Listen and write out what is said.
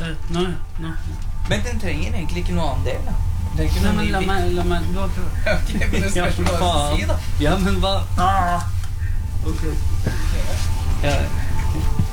Nå. Men den trenger egentlig ikke noe annen del, da. Det er ikke Nei, noe men la meg Ok, men det spørs hva du si, da. Ja, men hva? Ok. Ja,